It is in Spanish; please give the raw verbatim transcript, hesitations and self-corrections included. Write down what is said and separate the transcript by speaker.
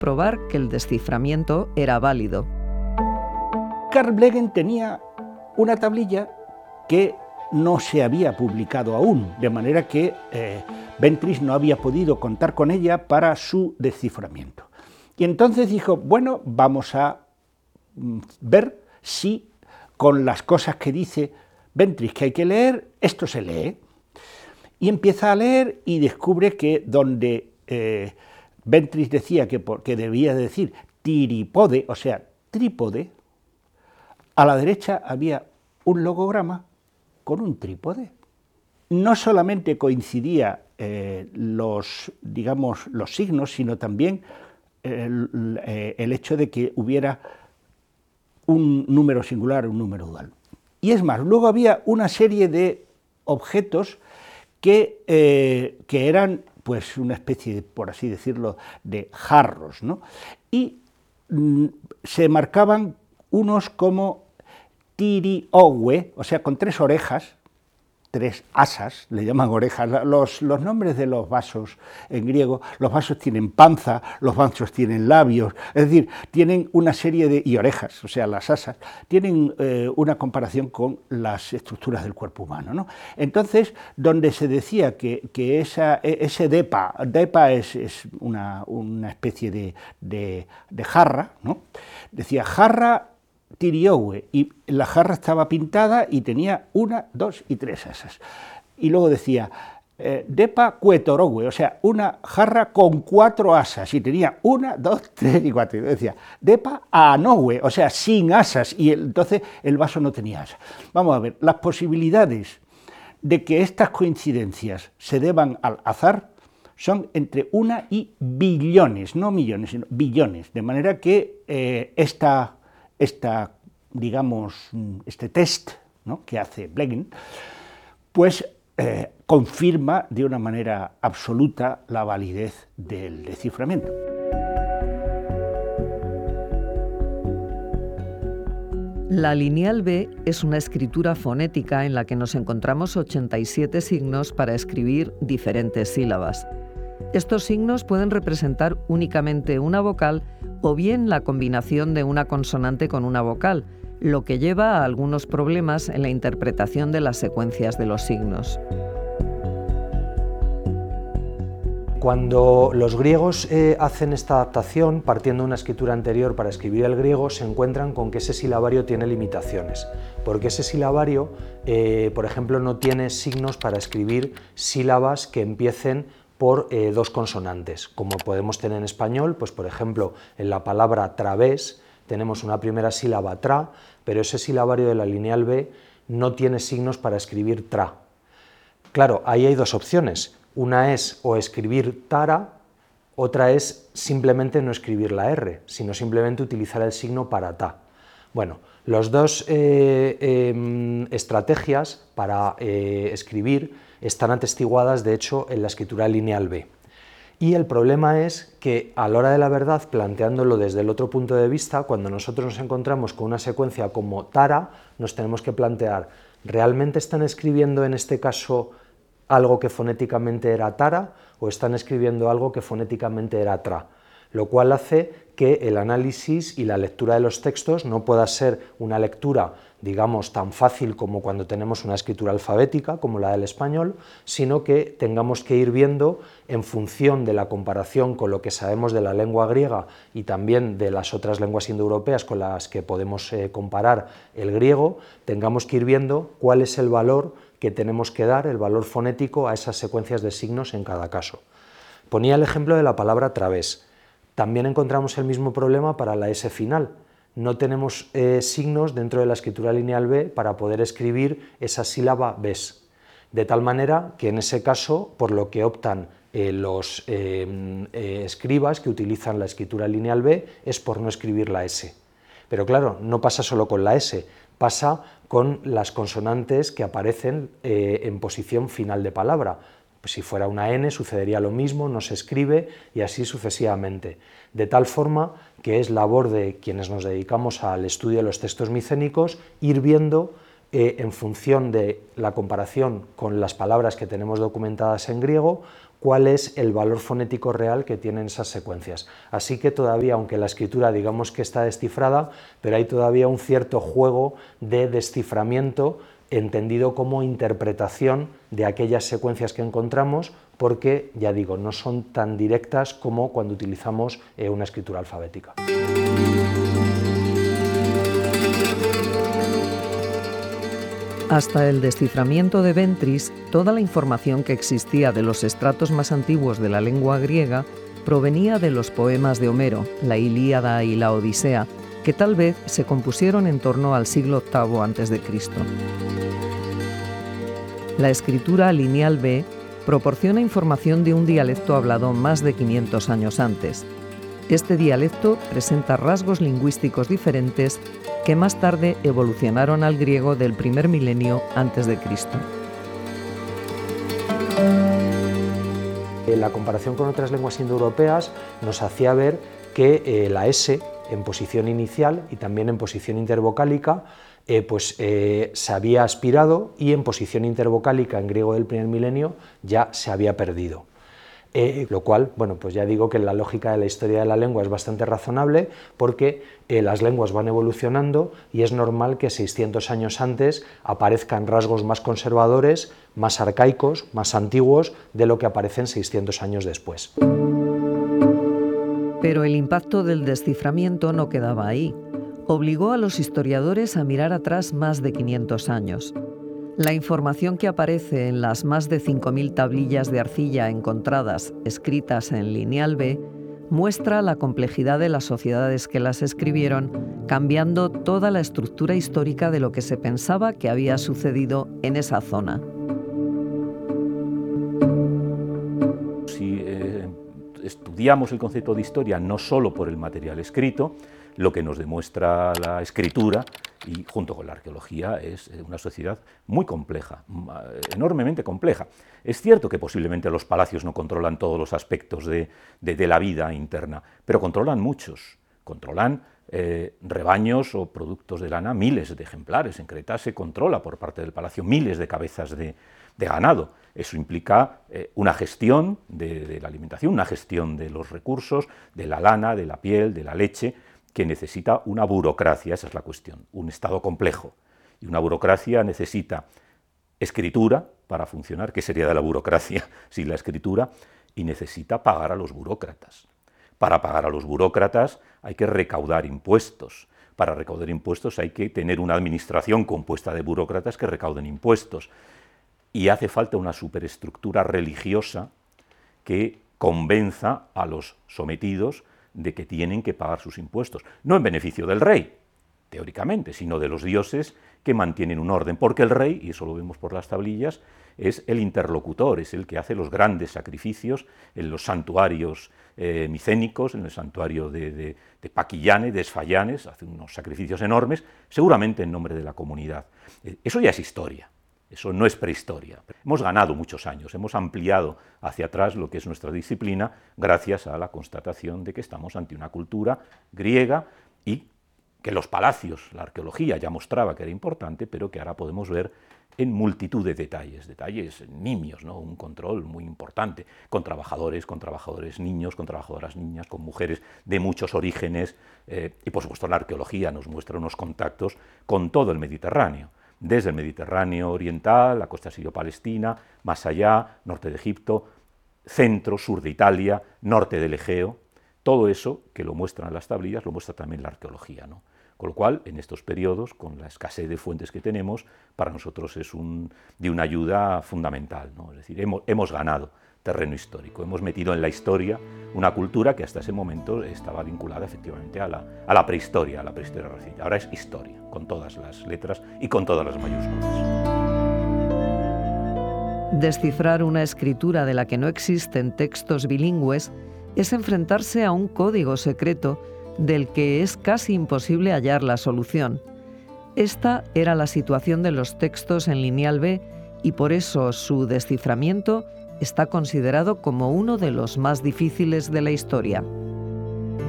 Speaker 1: probar que el desciframiento era válido.
Speaker 2: Carl Blegen tenía una tablilla que no se había publicado aún, de manera que eh, Ventris no había podido contar con ella para su desciframiento. Y entonces dijo, bueno, vamos a mm, ver si con las cosas que dice Ventris que hay que leer, esto se lee. Y empieza a leer y descubre que donde eh, Ventris decía que, por, que debía decir tiripode, o sea, trípode, a la derecha había un logograma con un trípode. No solamente coincidía eh, los, digamos, los signos, sino también el, el hecho de que hubiera un número singular, un número dual. Y es más, luego había una serie de objetos que, eh, que eran pues una especie, de, por así decirlo, de jarros, ¿no? Y mm, se marcaban unos como tiriowe, o sea, con tres orejas, tres asas, le llaman orejas, los, los nombres de los vasos en griego, los vasos tienen panza, los vasos tienen labios, es decir, tienen una serie de, y orejas, o sea, las asas, tienen eh, una comparación con las estructuras del cuerpo humano, ¿no? Entonces, donde se decía que, que esa, ese depa, depa es, es una, una especie de, de, de jarra, ¿no? Decía jarra tiriowe, y la jarra estaba pintada y tenía una, dos y tres asas. Y luego decía, eh, depa cuetorowe, o sea, una jarra con cuatro asas, y tenía una, dos, tres y cuatro. Y decía, depa anowe, o sea, sin asas, y el, entonces el vaso no tenía asas. Vamos a ver, las posibilidades de que estas coincidencias se deban al azar son entre una y billones, no millones, sino billones, de manera que eh, esta... Esta, digamos, este test, ¿no?, que hace Blegen, pues eh, confirma de una manera absoluta la validez del desciframiento.
Speaker 1: La lineal B es una escritura fonética en la que nos encontramos ochenta y siete signos para escribir diferentes sílabas. Estos signos pueden representar únicamente una vocal o bien la combinación de una consonante con una vocal, lo que lleva a algunos problemas en la interpretación de las secuencias de los signos.
Speaker 3: Cuando los griegos eh, hacen esta adaptación, partiendo de una escritura anterior para escribir el griego, se encuentran con que ese silabario tiene limitaciones, porque ese silabario, eh, por ejemplo, no tiene signos para escribir sílabas que empiecen por eh, dos consonantes, como podemos tener en español, pues por ejemplo, en la palabra través tenemos una primera sílaba tra, pero ese silabario de la lineal B no tiene signos para escribir tra. Claro, ahí hay dos opciones, una es o escribir tara, otra es simplemente no escribir la R, sino simplemente utilizar el signo para ta. Bueno, las dos eh, eh, estrategias para eh, escribir están atestiguadas, de hecho, en la escritura lineal B. Y el problema es que, a la hora de la verdad, planteándolo desde el otro punto de vista, cuando nosotros nos encontramos con una secuencia como tara, nos tenemos que plantear, ¿realmente están escribiendo en este caso algo que fonéticamente era tara o están escribiendo algo que fonéticamente era tra? Lo cual hace que el análisis y la lectura de los textos no pueda ser una lectura, digamos, tan fácil como cuando tenemos una escritura alfabética, como la del español, sino que tengamos que ir viendo, en función de la comparación con lo que sabemos de la lengua griega y también de las otras lenguas indoeuropeas con las que podemos eh, comparar el griego, tengamos que ir viendo cuál es el valor que tenemos que dar, el valor fonético, a esas secuencias de signos en cada caso. Ponía el ejemplo de la palabra través. También encontramos el mismo problema para la S final. No tenemos eh, signos dentro de la escritura lineal B para poder escribir esa sílaba ves. De tal manera que en ese caso, por lo que optan eh, los eh, eh, escribas que utilizan la escritura lineal B, es por no escribir la S. Pero claro, no pasa solo con la S, pasa con las consonantes que aparecen eh, en posición final de palabra. Pues si fuera una N sucedería lo mismo, no se escribe y así sucesivamente. De tal forma que es labor de quienes nos dedicamos al estudio de los textos micénicos ir viendo eh, en función de la comparación con las palabras que tenemos documentadas en griego cuál es el valor fonético real que tienen esas secuencias. Así que todavía, aunque la escritura digamos que está descifrada, pero hay todavía un cierto juego de desciframiento entendido como interpretación de aquellas secuencias que encontramos, porque, ya digo, no son tan directas como cuando utilizamos eh, una escritura alfabética.
Speaker 1: Hasta el desciframiento de Ventris, toda la información que existía de los estratos más antiguos de la lengua griega provenía de los poemas de Homero, la Ilíada y la Odisea, que tal vez se compusieron en torno al siglo octavo antes de Cristo. La escritura lineal B proporciona información de un dialecto hablado más de quinientos años antes. Este dialecto presenta rasgos lingüísticos diferentes que más tarde evolucionaron al griego del primer milenio antes de Cristo.
Speaker 3: La comparación con otras lenguas indoeuropeas nos hacía ver que eh, la S en posición inicial y también en posición intervocálica eh, pues, eh, se había aspirado, y en posición intervocálica en griego del primer milenio ya se había perdido. Eh, lo cual, bueno, pues ya digo que la lógica de la historia de la lengua es bastante razonable, porque eh, las lenguas van evolucionando y es normal que seiscientos años antes aparezcan rasgos más conservadores, más arcaicos, más antiguos de lo que aparecen seiscientos años después.
Speaker 1: Pero el impacto del desciframiento no quedaba ahí. Obligó a los historiadores a mirar atrás más de quinientos años. La información que aparece en las más de cinco mil tablillas de arcilla encontradas, escritas en lineal B, muestra la complejidad de las sociedades que las escribieron, cambiando toda la estructura histórica de lo que se pensaba que había sucedido en esa zona.
Speaker 4: Si eh, estudiamos el concepto de historia no solo por el material escrito, lo que nos demuestra la escritura, y junto con la arqueología, es una sociedad muy compleja, enormemente compleja. Es cierto que posiblemente los palacios no controlan todos los aspectos de, de, de la vida interna, pero controlan muchos. Controlan eh, rebaños o productos de lana, miles de ejemplares. En Creta se controla por parte del palacio miles de cabezas de, de ganado. Eso implica eh, una gestión de, de la alimentación, una gestión de los recursos, de la lana, de la piel, de la leche, que necesita una burocracia, esa es la cuestión, un Estado complejo. Y una burocracia necesita escritura para funcionar, ¿qué sería de la burocracia sin la escritura? Y necesita pagar a los burócratas. Para pagar a los burócratas hay que recaudar impuestos. Para recaudar impuestos hay que tener una administración compuesta de burócratas que recauden impuestos. Y hace falta una superestructura religiosa que convenza a los sometidos de que tienen que pagar sus impuestos, no en beneficio del rey, teóricamente, sino de los dioses que mantienen un orden, porque el rey, y eso lo vemos por las tablillas, es el interlocutor, es el que hace los grandes sacrificios en los santuarios eh, micénicos, en el santuario de, de, de Paquillane, de Esfallanes, hace unos sacrificios enormes, seguramente en nombre de la comunidad. Eh, eso ya es historia. Eso no es prehistoria. Hemos ganado muchos años, hemos ampliado hacia atrás lo que es nuestra disciplina gracias a la constatación de que estamos ante una cultura griega y que los palacios, la arqueología ya mostraba que era importante, pero que ahora podemos ver en multitud de detalles, detalles nimios, ¿no? Un control muy importante, con trabajadores, con trabajadores niños, con trabajadoras niñas, con mujeres de muchos orígenes, eh, y por supuesto la arqueología nos muestra unos contactos con todo el Mediterráneo. Desde el Mediterráneo oriental, la costa sirio-palestina, más allá, norte de Egipto, centro, sur de Italia, norte del Egeo, todo eso que lo muestran las tablillas, lo muestra también la arqueología, ¿no? Con lo cual, en estos periodos, con la escasez de fuentes que tenemos, para nosotros es un, de una ayuda fundamental, ¿no? Es decir, hemos, hemos ganado terreno histórico, hemos metido en la historia una cultura que hasta ese momento estaba vinculada efectivamente a la, a la prehistoria, a la prehistoria reciente. Ahora es historia, con todas las letras y con todas las mayúsculas.
Speaker 1: Descifrar una escritura de la que no existen textos bilingües es enfrentarse a un código secreto del que es casi imposible hallar la solución. Esta era la situación de los textos en lineal B y por eso su desciframiento está considerado como uno de los más difíciles de la historia.